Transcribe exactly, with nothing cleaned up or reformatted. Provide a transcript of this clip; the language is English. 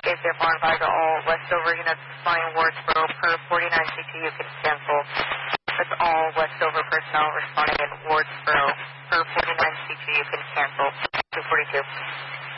K C F R advisor, all Westover units responding Wardsboro per forty-nine C T, you can cancel. That's all Westover personnel responding in Wardsboro per forty-nine C T, you can cancel. two forty-two.